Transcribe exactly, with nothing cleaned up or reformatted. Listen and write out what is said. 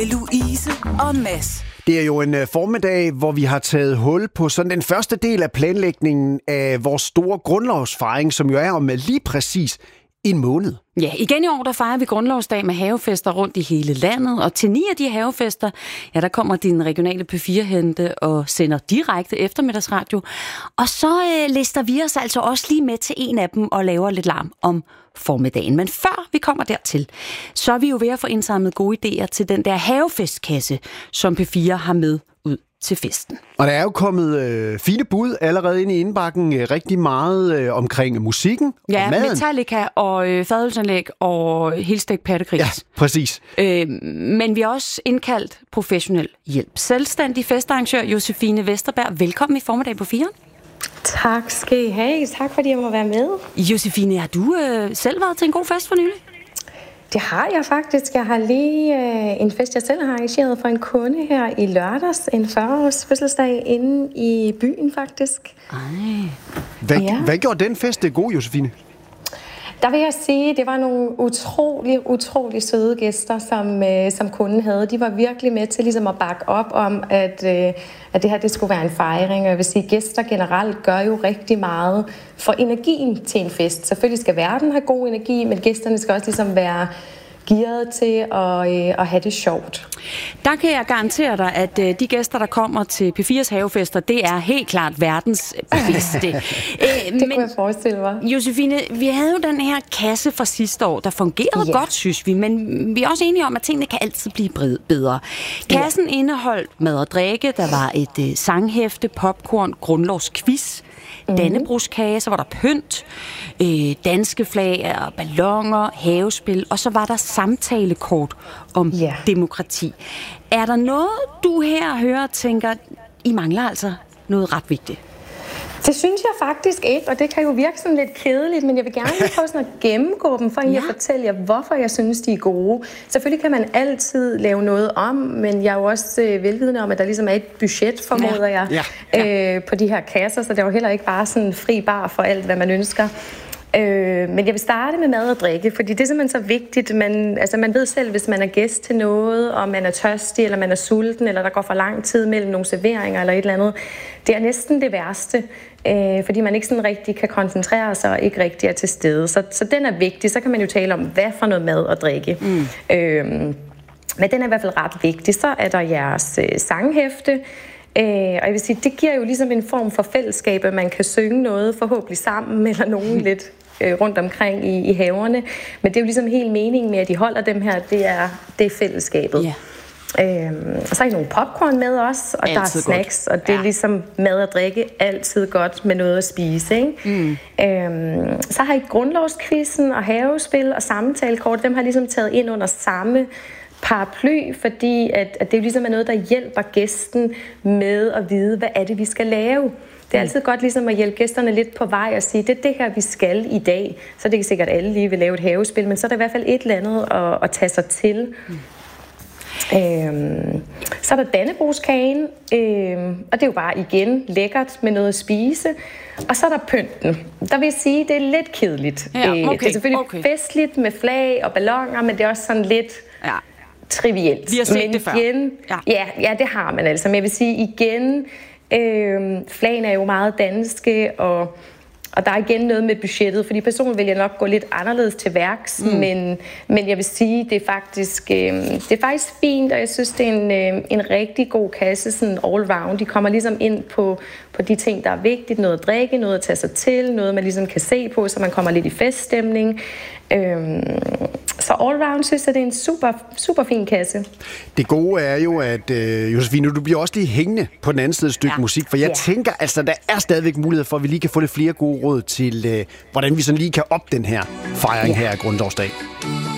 Louise og Mads. Det er jo en uh, formiddag, hvor vi har taget hul på sådan den første del af planlægningen af vores store grundlovsfejring, som jo er om lige præcis en måned. Ja, igen i år, der fejrer vi grundlovsdag med havefester rundt i hele landet, og til ni af de havefester, ja, der kommer din regionale P fire-hente og sender direkte eftermiddagsradio. Og så øh, lister vi os altså også lige med til en af dem og laver lidt larm om formiddagen. Men før vi kommer dertil, så er vi jo ved at få indsamlet gode idéer til den der havefestkasse, som P fire har med ud til festen. Og der er jo kommet øh, fine bud allerede ind i indbakken, øh, rigtig meget øh, omkring musikken ja, og maden. Metallica og øh, fadølsanlæg og helstegt pattegris. Ja, præcis. Øh, men vi har også indkaldt professionel hjælp. Selvstændig festarrangør Josefine Vesterberg. Velkommen i formiddag på fire. Tak skal I have. Tak fordi jeg må være med. Josefine, har du øh, selv været til en god fest for nylig? Det har jeg faktisk. Jeg har lige øh, en fest, jeg selv har arrangeret for en kunde her i lørdags. En fyrre-års fødselsdag inde i byen, faktisk. Ej. Hvad, ja. hvad gjorde den fest god, Josefine? Der vil jeg sige, at det var nogle utrolig, utrolig søde gæster, som, øh, som kunden havde. De var virkelig med til ligesom at bakke op om, at, øh, at det her det skulle være en fejring. Og jeg vil sige, at gæster generelt gør jo rigtig meget for energien til en fest. Selvfølgelig skal verden have god energi, men gæsterne skal også ligesom være gearet til at, øh, at have det sjovt. Der kan jeg garantere dig, at øh, de gæster, der kommer til P fires havefester, det er helt klart verdens bedste. Æ, det men, kunne jeg forestille mig. Josefine, vi havde jo den her kasse fra sidste år, der fungerede yeah. godt, synes vi, men vi er også enige om, at tingene kan altid blive bedre. Kassen yeah. indeholdt mad og drikke, der var et øh, sanghæfte, popcorn, grundlovsquiz, Mm-hmm. Dannebroskage, så var der pynt, øh, danske flag og balloner, havespil, og så var der samtalekort om yeah. demokrati. Er der noget, du her hører og tænker, I mangler altså noget ret vigtigt? Det synes jeg faktisk ikke, og det kan jo virke sådan lidt kedeligt, men jeg vil gerne lige prøve sådan at gennemgå dem, for ja. at fortælle jer, hvorfor jeg synes, de er gode. Selvfølgelig kan man altid lave noget om, men jeg er jo også øh, velvidende om, at der ligesom er et budget, formoder jeg, ja. Ja. Øh, på de her kasser, så det er jo heller ikke bare sådan fri bar for alt, hvad man ønsker. Øh, men jeg vil starte med mad og drikke, fordi det er simpelthen så vigtigt. Man, altså man ved selv, hvis man er gæst til noget, og man er tørstig, eller man er sulten, eller der går for lang tid mellem nogle serveringer eller et eller andet. Det er næsten det værste, øh, fordi man ikke sådan rigtig kan koncentrere sig og ikke rigtig er til stede. Så, så den er vigtig. Så kan man jo tale om, hvad for noget mad og drikke. Mm. Øh, men den er i hvert fald ret vigtig. Så er der jeres øh, sanghæfte. Øh, og jeg vil sige, det giver jo ligesom en form for fællesskab, at man kan synge noget forhåbentlig sammen, eller nogen mm. lidt øh, rundt omkring i, i haverne. Men det er jo ligesom helt meningen med, at de holder dem her, det er, det er fællesskabet. Yeah. Øhm, og så er I nogle popcorn med os, og altid der er snacks, godt. Og det er ja. ligesom mad og drikke, altid godt med noget at spise. Ikke? Mm. Øhm, så har I grundlovskvisten og havespil og samtalekort, dem har ligesom taget ind under samme paraply, fordi at, at det jo ligesom er noget, der hjælper gæsten med at vide, hvad er det, vi skal lave. Det er altid godt ligesom at hjælpe gæsterne lidt på vej og sige, det er det her, vi skal i dag. Så det er ikke sikkert, at alle lige vil lave et havespil, men så er der i hvert fald et eller andet at, at tage sig til. Mm. Øhm, så er der Dannebroskagen, øhm, og det er jo bare igen lækkert med noget at spise. Og så er der pynten. Der vil jeg sige, det er lidt kedeligt. Ja, okay, det er selvfølgelig okay. festligt med flag og balloner, men det er også sådan lidt ja. trivielt. Vi har set men det før. Igen, ja. Ja, ja, det har man altså. Men jeg vil sige igen, øh, flagene er jo meget danske, og Og der er igen noget med budgettet, fordi personen vil jeg nok gå lidt anderledes til værks, mm. men, men jeg vil sige, det er faktisk, øh, det er faktisk fint, og jeg synes, det er en, øh, en rigtig god kasse, sådan all round. De kommer ligesom ind på, på de ting, der er vigtigt, noget at drikke, noget at tage sig til, noget man ligesom kan se på, så man kommer lidt i feststemning. Øhm, så all round synes jeg, det er en super, super fin kasse. Det gode er jo, at øh, Josefine, du bliver også lige hængende på den anden side et stykke ja. musik, for jeg ja. tænker, altså, der er stadigvæk mulighed for, at vi lige kan få lidt flere gode råd til, øh, hvordan vi sådan lige kan op den her fejring ja. her af grundlovsdag.